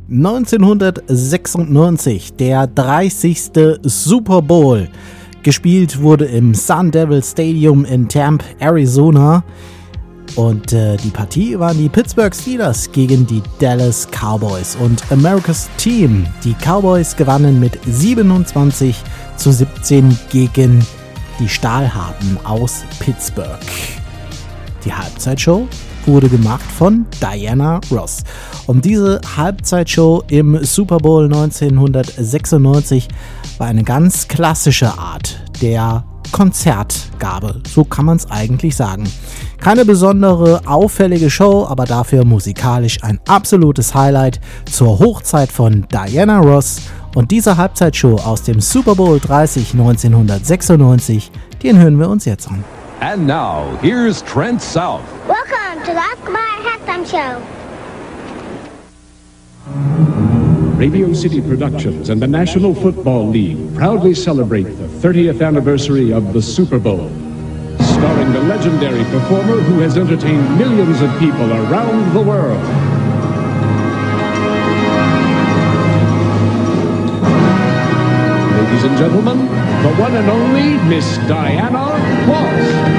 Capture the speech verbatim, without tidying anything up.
neunzehnhundertsechsundneunzig, der dreißigste Super Bowl. Gespielt wurde im Sun Devil Stadium in Tempe, Arizona. Und äh, die Partie waren die Pittsburgh Steelers gegen die Dallas Cowboys. Und America's Team, die Cowboys, gewannen mit siebenundzwanzig zu siebzehn gegen die Stahlharten aus Pittsburgh. Die Halbzeitshow wurde gemacht von Diana Ross. Und diese Halbzeitshow im Super Bowl neunzehnhundertsechsundneunzig war eine ganz klassische Art der Konzertgabe, so kann man es eigentlich sagen. Keine besondere, auffällige Show, aber dafür musikalisch ein absolutes Highlight zur Hochzeit von Diana Ross. Und diese Halbzeitshow aus dem Super Bowl dreißig neunzehnhundertsechsundneunzig, den hören wir uns jetzt an. And now, here's Trent South. Welcome to the Akbar Halftime Show. Radio City Productions and the National Football League proudly celebrate the thirtieth anniversary of the Super Bowl. Starring the legendary performer who has entertained millions of people around the world. Ladies and gentlemen, the one and only Miss Diana Ross.